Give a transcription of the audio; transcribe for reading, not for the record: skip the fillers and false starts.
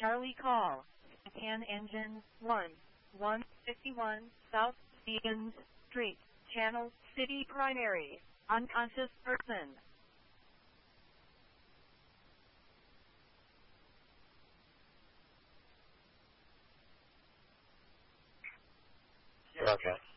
Charlie call. Can engine 151 South Stevens Street, Channel City Primary, unconscious person. Okay.